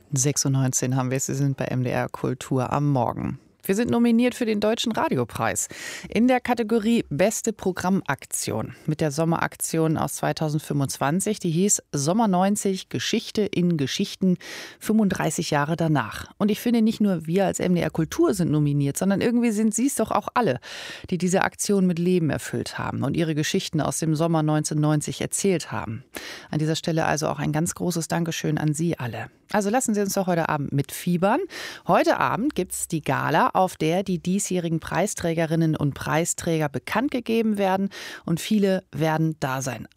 6:19 Uhr haben wir es. Sie sind bei MDR Kultur am Morgen. Wir sind nominiert für den Deutschen Radiopreis in der Kategorie Beste Programmaktion mit der Sommeraktion aus 2025. Die hieß Sommer 90 – Geschichte in Geschichten 35 Jahre danach. Und ich finde, nicht nur wir als MDR Kultur sind nominiert, sondern irgendwie sind Sie es doch auch alle, die diese Aktion mit Leben erfüllt haben und ihre Geschichten aus dem Sommer 1990 erzählt haben. An dieser Stelle also auch ein ganz großes Dankeschön an Sie alle. Also lassen Sie uns doch heute Abend mitfiebern. Heute Abend gibt es die Gala, auf der die diesjährigen Preisträgerinnen und Preisträger bekannt gegeben werden. Und viele werden da sein.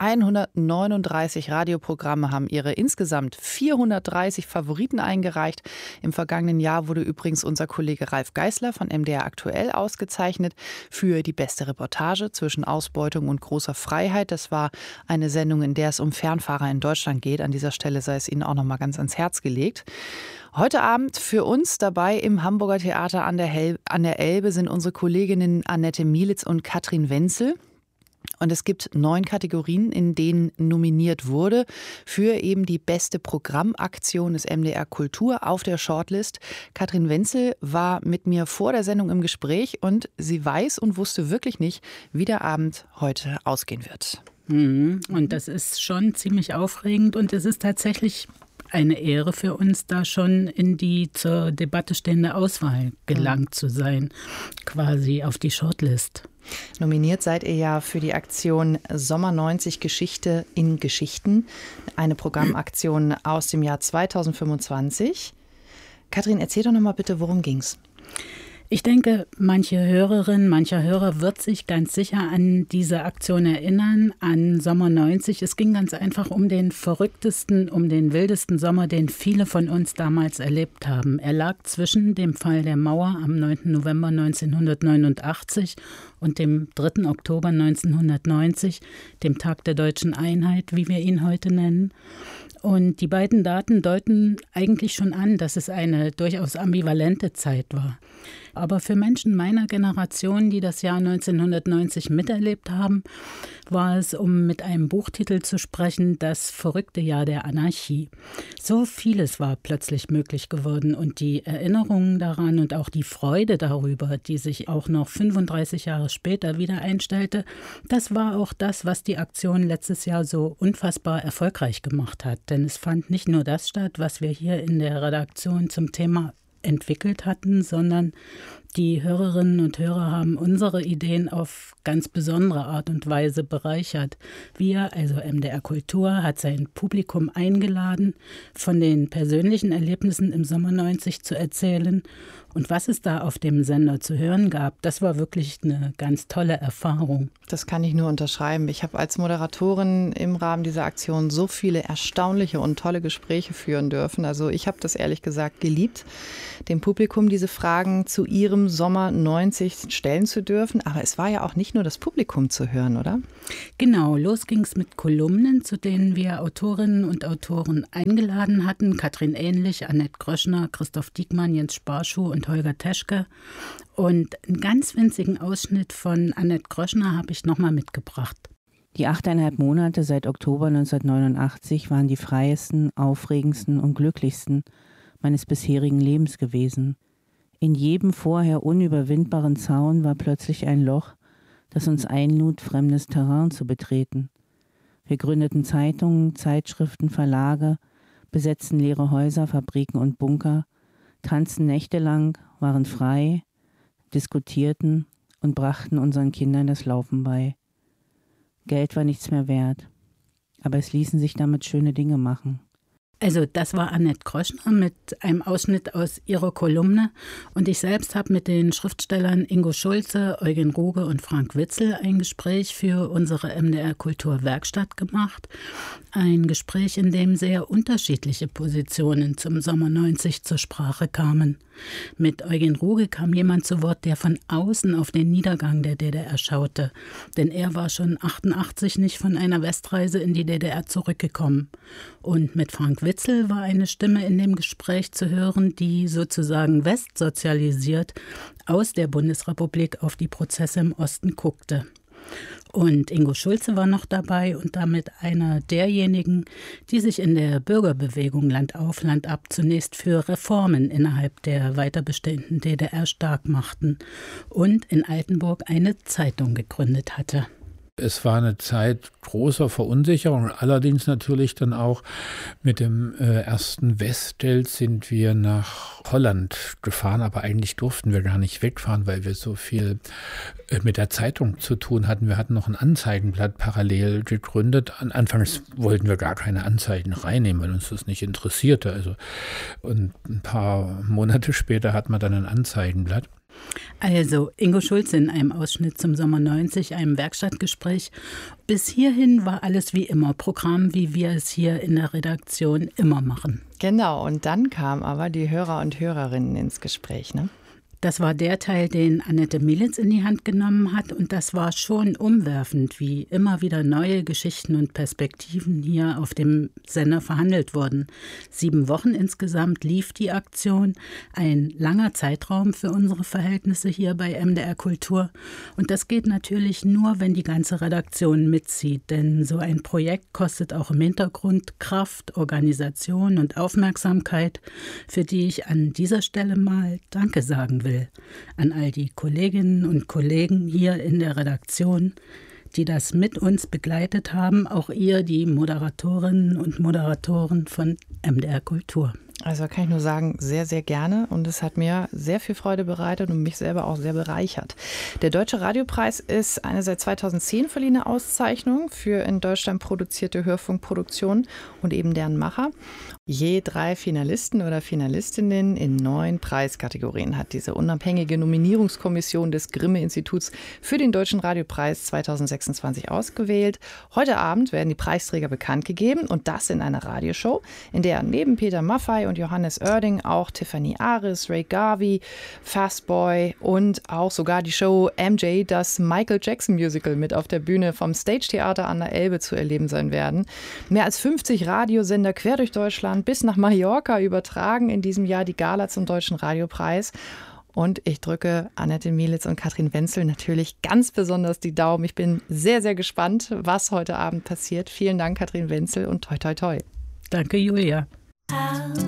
139 Radioprogramme haben ihre insgesamt 430 Favoriten eingereicht. Im vergangenen Jahr wurde übrigens unser Kollege Ralf Geißler von MDR Aktuell ausgezeichnet für die beste Reportage zwischen Ausbeutung und großer Freiheit. Das war eine Sendung, in der es um Fernfahrer in Deutschland geht. An dieser Stelle sei es Ihnen auch noch mal ganz ans Herz gelegt. Heute Abend für uns dabei im Hamburger Theater an der Elbe sind unsere Kolleginnen Annette Mielitz und Katrin Wenzel. Und es gibt 9 Kategorien, in denen nominiert wurde für eben die beste Programmaktion des MDR Kultur auf der Shortlist. Katrin Wenzel war mit mir vor der Sendung im Gespräch und sie weiß und wusste wirklich nicht, wie der Abend heute ausgehen wird. Und das ist schon ziemlich aufregend und es ist tatsächlich eine Ehre für uns, da schon in die zur Debatte stehende Auswahl gelangt zu sein, quasi auf die Shortlist. Nominiert seid ihr ja für die Aktion Sommer 90 – Geschichte in Geschichten, eine Programmaktion aus dem Jahr 2025. Katrin, erzähl doch noch mal bitte, worum ging's? Ich denke, mancher Hörer wird sich ganz sicher an diese Aktion erinnern, an Sommer 90. Es ging ganz einfach um den verrücktesten, um den wildesten Sommer, den viele von uns damals erlebt haben. Er lag zwischen dem Fall der Mauer am 9. November 1989 und dem 3. Oktober 1990, dem Tag der deutschen Einheit, wie wir ihn heute nennen. Und die beiden Daten deuten eigentlich schon an, dass es eine durchaus ambivalente Zeit war. Aber für Menschen meiner Generation, die das Jahr 1990 miterlebt haben, war es, um mit einem Buchtitel zu sprechen, das verrückte Jahr der Anarchie. So vieles war plötzlich möglich geworden und die Erinnerungen daran und auch die Freude darüber, die sich auch noch 35 Jahre später wieder einstellte, das war auch das, was die Aktion letztes Jahr so unfassbar erfolgreich gemacht hat. Denn es fand nicht nur das statt, was wir hier in der Redaktion zum Thema entwickelt hatten, sondern die Hörerinnen und Hörer haben unsere Ideen auf ganz besondere Art und Weise bereichert. Wir, also MDR Kultur, hat sein Publikum eingeladen, von den persönlichen Erlebnissen im Sommer 90 zu erzählen. Und was es da auf dem Sender zu hören gab, das war wirklich eine ganz tolle Erfahrung. Das kann ich nur unterschreiben. Ich habe als Moderatorin im Rahmen dieser Aktion so viele erstaunliche und tolle Gespräche führen dürfen. Also ich habe das ehrlich gesagt geliebt, dem Publikum diese Fragen zu ihrem Sommer 90 stellen zu dürfen. Aber es war ja auch nicht nur das Publikum zu hören, oder? Genau, los ging es mit Kolumnen, zu denen wir Autorinnen und Autoren eingeladen hatten. Katrin Ähnlich, Annette Gröschner, Christoph Diekmann, Jens Sparschuh und Holger Teschke. Und einen ganz winzigen Ausschnitt von Annette Gröschner habe ich nochmal mitgebracht. Die 8,5 Monate seit Oktober 1989 waren die freiesten, aufregendsten und glücklichsten meines bisherigen Lebens gewesen. In jedem vorher unüberwindbaren Zaun war plötzlich ein Loch, das uns einlud, fremdes Terrain zu betreten. Wir gründeten Zeitungen, Zeitschriften, Verlage, besetzten leere Häuser, Fabriken und Bunker, tanzten nächtelang, waren frei, diskutierten und brachten unseren Kindern das Laufen bei. Geld war nichts mehr wert, aber es ließen sich damit schöne Dinge machen. Also das war Annette Gröschner mit einem Ausschnitt aus ihrer Kolumne und ich selbst habe mit den Schriftstellern Ingo Schulze, Eugen Ruge und Frank Witzel ein Gespräch für unsere MDR Kultur Werkstatt gemacht. Ein Gespräch, in dem sehr unterschiedliche Positionen zum Sommer 90 zur Sprache kamen. Mit Eugen Ruge kam jemand zu Wort, der von außen auf den Niedergang der DDR schaute. Denn er war schon 88 nicht von einer Westreise in die DDR zurückgekommen. Und mit Frank Witzel war eine Stimme in dem Gespräch zu hören, die sozusagen westsozialisiert aus der Bundesrepublik auf die Prozesse im Osten guckte. Und Ingo Schulze war noch dabei und damit einer derjenigen, die sich in der Bürgerbewegung Land auf, Land ab zunächst für Reformen innerhalb der weiter bestehenden DDR stark machten und in Altenburg eine Zeitung gegründet hatte. Es war eine Zeit großer Verunsicherung. Allerdings natürlich dann auch mit dem ersten Westgeld sind wir nach Holland gefahren. Aber eigentlich durften wir gar nicht wegfahren, weil wir so viel mit der Zeitung zu tun hatten. Wir hatten noch ein Anzeigenblatt parallel gegründet. Anfangs wollten wir gar keine Anzeigen reinnehmen, weil uns das nicht interessierte. Und ein paar Monate später hat man dann ein Anzeigenblatt. Also Ingo Schulze in einem Ausschnitt zum Sommer 90, einem Werkstattgespräch. Bis hierhin war alles wie immer, Programm, wie wir es hier in der Redaktion immer machen. Genau, und dann kamen aber die Hörer und Hörerinnen ins Gespräch, ne? Das war der Teil, den Annette Mielitz in die Hand genommen hat. Und das war schon umwerfend, wie immer wieder neue Geschichten und Perspektiven hier auf dem Sender verhandelt wurden. 7 Wochen insgesamt lief die Aktion. Ein langer Zeitraum für unsere Verhältnisse hier bei MDR Kultur. Und das geht natürlich nur, wenn die ganze Redaktion mitzieht. Denn so ein Projekt kostet auch im Hintergrund Kraft, Organisation und Aufmerksamkeit, für die ich an dieser Stelle mal Danke sagen will. An all die Kolleginnen und Kollegen hier in der Redaktion, die das mit uns begleitet haben, auch ihr, die Moderatorinnen und Moderatoren von MDR Kultur. Also kann ich nur sagen, sehr, sehr gerne, und es hat mir sehr viel Freude bereitet und mich selber auch sehr bereichert. Der Deutsche Radiopreis ist eine seit 2010 verliehene Auszeichnung für in Deutschland produzierte Hörfunkproduktionen und eben deren Macher. Je 3 Finalisten oder Finalistinnen in 9 Preiskategorien hat diese unabhängige Nominierungskommission des Grimme-Instituts für den Deutschen Radiopreis 2026 ausgewählt. Heute Abend werden die Preisträger bekannt gegeben, und das in einer Radioshow, in der neben Peter Maffay und Johannes Oerding auch Tiffany Aris, Ray Garvey, Fastboy und auch sogar die Show MJ, das Michael Jackson Musical, mit auf der Bühne vom Stage Theater an der Elbe zu erleben sein werden. Mehr als 50 Radiosender quer durch Deutschland bis nach Mallorca übertragen in diesem Jahr die Gala zum Deutschen Radiopreis. Und ich drücke Annette Mielitz und Katrin Wenzel natürlich ganz besonders die Daumen. Ich bin sehr, sehr gespannt, was heute Abend passiert. Vielen Dank, Katrin Wenzel, und toi, toi, toi. Danke, Julia.